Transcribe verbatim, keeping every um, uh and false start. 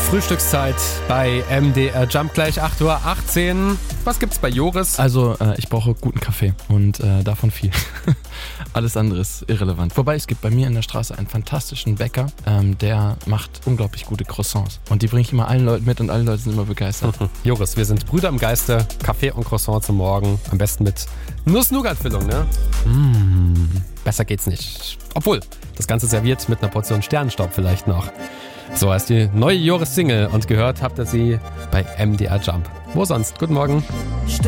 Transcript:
Frühstückszeit bei M D R Jump, gleich acht Uhr achtzehn. Was gibt's bei Joris? Also, äh, ich brauche guten Kaffee und äh, davon viel. Alles andere ist irrelevant. Wobei, es gibt bei mir in der Straße einen fantastischen Bäcker, ähm, der macht unglaublich gute Croissants. Und die bringe ich immer allen Leuten mit und alle Leute sind immer begeistert. Joris, wir sind Brüder im Geiste. Kaffee und Croissant zum Morgen. Am besten mit Nuss-Nougat-Füllung, ne? Mmh, besser geht's nicht. Obwohl, das Ganze serviert mit einer Portion Sternenstaub vielleicht noch. So heißt die neue Joris-Single und gehört habt ihr sie bei M D R Jump. Wo sonst? Guten Morgen.